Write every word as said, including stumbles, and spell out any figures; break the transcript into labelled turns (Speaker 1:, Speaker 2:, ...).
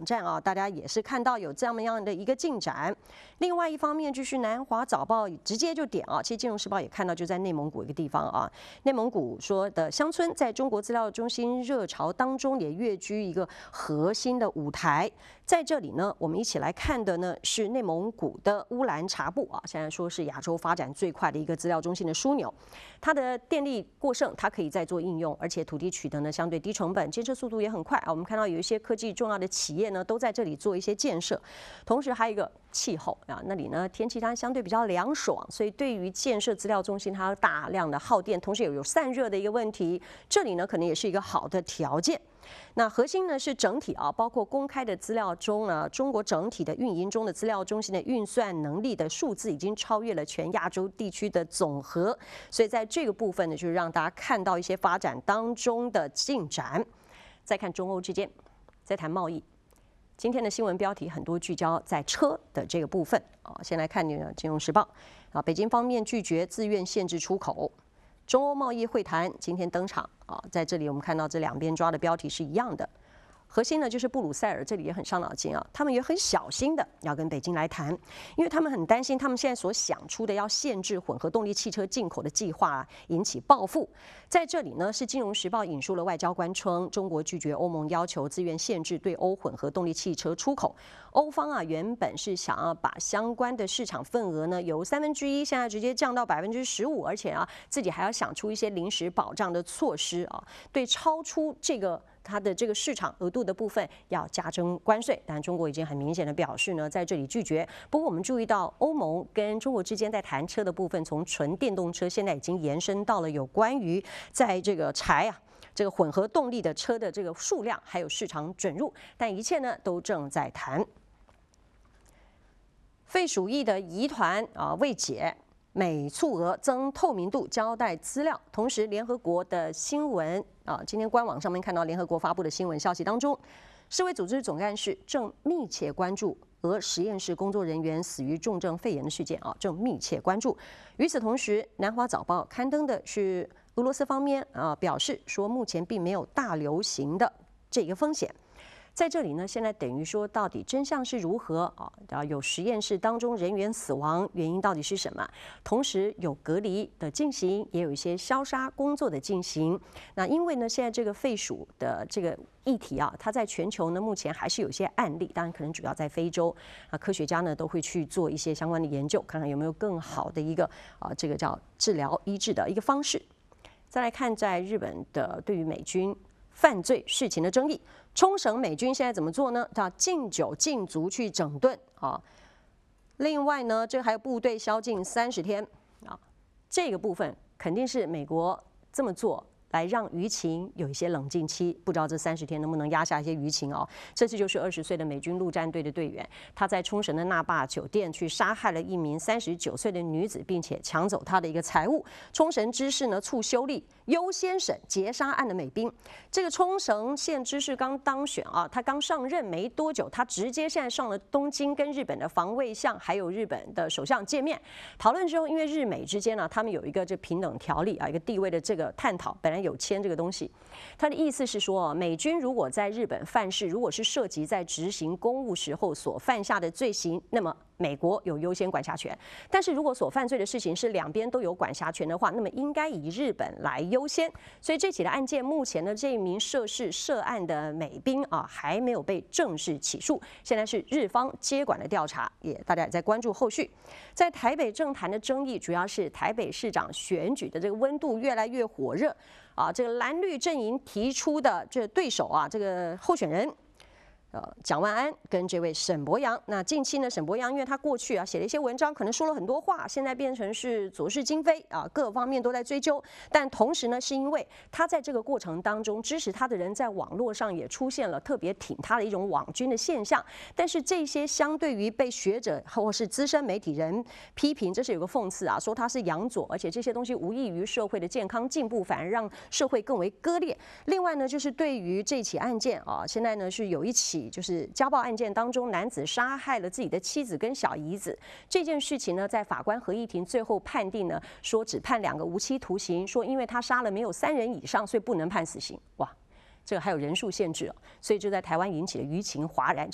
Speaker 1: 站啊，大家也是看到有这么样的一个进展。另外一方面，就是南华早报直接就点啊，其实《金融时报》也看到，就在内蒙古一个地方啊，内蒙古说的乡村在中国资料中心热潮当中也跃居一个核心的舞台。在这里呢，我们一起来看的呢是内蒙古的乌兰察布啊，现在说是亚洲发展最快的一个资料中心的枢纽。它的电力过剩，它可以再做应用，而且土地取得呢相对低成本，建设速度也很快啊。我们看到有一些科技重要的企业呢都在这里做一些建设，同时还有一个气候啊，那里呢天气它相对比较凉爽，所以对于建设资料中心它大量的耗电，同时也有散热的一个问题，这里呢可能也是一个好的条件。那核心呢是整体啊，包括公开的资料中呢，中国整体的运营中的资料中心的运算能力的数字已经超越了全亚洲地区的总和，所以在这个部分呢，就是让大家看到一些发展当中的进展。再看中欧之间，再谈贸易。今天的新闻标题很多聚焦在车的这个部分啊，先来看《金融时报》啊，北京方面拒绝自愿限制出口。中欧贸易会谈今天登场啊，在这里我们看到这两边抓的标题是一样的，核心呢就是布鲁塞尔这里也很伤脑筋啊，他们也很小心的要跟北京来谈，因为他们很担心他们现在所想出的要限制混合动力汽车进口的计划、啊、引起报复。在这里呢，是《金融时报》引述了外交官称，中国拒绝欧盟要求自愿限制对欧混合动力汽车出口。欧方啊原本是想要把相关的市场份额呢由三分之一现在直接降到百分之十五，而且啊自己还要想出一些临时保障的措施啊，对超出这个它的这个市场额度的部分要加征关税。但中国已经很明显的表示呢，在这里拒绝。不过我们注意到，欧盟跟中国之间在谈车的部分，从纯电动车现在已经延伸到了有关于在这个柴啊。这个混合动力的车的这个数量还有市场准入，但一切呢都正在谈。废鼠疫的疑团啊未解，美促俄增透明度，交代资料。同时，联合国的新闻啊，今天官网上面看到联合国发布的新闻消息当中，世卫组织总干事正密切关注俄实验室工作人员死于重症肺炎的事件啊，正密切关注。与此同时，南华早报刊登的是俄罗斯方面啊表示说，目前并没有大流行的这个风险。在这里呢，现在等于说，到底真相是如何啊？有实验室当中人员死亡原因到底是什么？同时有隔离的进行，也有一些消杀工作的进行。那因为呢，现在这个废鼠的这个议题啊，它在全球呢目前还是有些案例，当然可能主要在非洲啊，科学家呢都会去做一些相关的研究，看看有没有更好的一个啊这个叫治疗医治的一个方式。再来看在日本的对于美军犯罪事情的争议，冲绳美军现在怎么做呢？叫禁酒禁足去整顿啊。另外呢，这还有部队宵禁三十天啊，这个部分肯定是美国这么做来让舆情有一些冷静期，不知道这三十天能不能压下一些舆情哦。这次就是二十岁的美军陆战队的队员，他在冲绳的那霸酒店去杀害了一名三十九岁的女子，并且抢走她的一个财物。冲绳知事呢促修例，优先审劫杀案的美兵。这个冲绳县知事刚当选啊，他刚上任没多久，他直接现在上了东京，跟日本的防卫相还有日本的首相见面讨论之后，因为日美之间呢、啊，他们有一个这平等条例啊，一个地位的这个探讨，本来有签这个东西，他的意思是说，美军如果在日本犯事，如果是涉及在执行公务时候所犯下的罪行，那么美国有优先管辖权。但是如果所犯罪的事情是两边都有管辖权的话，那么应该以日本来优先。所以这起的案件，目前的这一名涉事涉案的美兵啊，还没有被正式起诉，现在是日方接管的调查，也大家也在关注后续。在台北政坛的争议，主要是台北市长选举的这个温度越来越火热。啊，这个蓝绿阵营提出的这对手啊，这个候选人，呃，蒋万安跟这位沈伯洋。那近期呢，沈伯洋因为他过去啊写了一些文章，可能说了很多话，现在变成是左是今非啊，各方面都在追究。但同时呢，是因为他在这个过程当中，支持他的人在网络上也出现了特别挺他的一种网军的现象。但是这些相对于被学者或是资深媒体人批评，这是有个讽刺啊，说他是洋左，而且这些东西无异于社会的健康进步，反而让社会更为割裂。另外呢，就是对于这起案件啊，现在呢是有一起。就是家暴案件当中，男子杀害了自己的妻子跟小姨子这件事情呢，在法官合议庭最后判定呢，说只判两个无期徒刑，说因为他杀了没有三人以上，所以不能判死刑。哇，这个还有人数限制哦，所以就在台湾引起了舆情哗然。